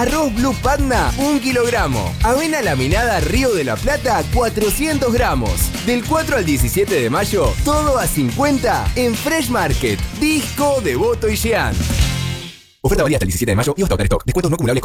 Arroz Blue Panda, 1 kilogramo. Avena laminada Río de la Plata, 400 gramos. Del 4 al 17 de mayo, todo a 50 en Fresh Market, Disco, Devoto y Jean. Oferta válida hasta el 17 de mayo y hasta agotar stock. Descuentos no acumulables.